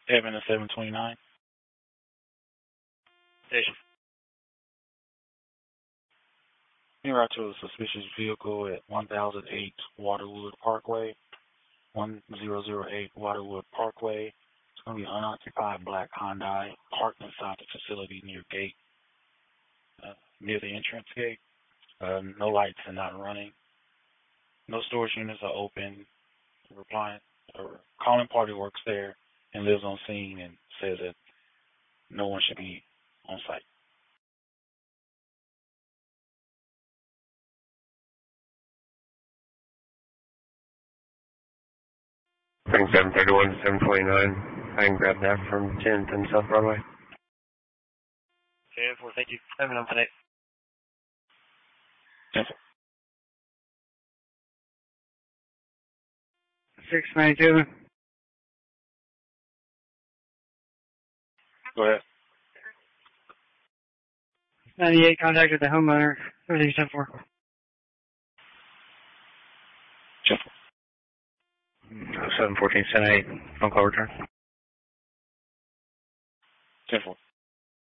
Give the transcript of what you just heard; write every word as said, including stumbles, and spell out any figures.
Evan at seven twenty-nine. Station. En route to a suspicious vehicle at one thousand eight Waterwood Parkway. one thousand eight Waterwood Parkway. It's going to be an unoccupied black Hyundai parked inside the facility near gate, uh, near the entrance gate. Uh, no lights are not running. No storage units are open. Replying, or calling party works there and lives on scene and says that no one should be on site. Bring seven thirty-one to seven twenty-nine. I can grab that from tenth and South Broadway. ten four, thank you. Evan on tonight. Yes. six ninety-two. Go ahead. ninety-eight contacted the homeowner. Everything's done for. Check. seven fourteen, ten eight. Phone call return. ten four.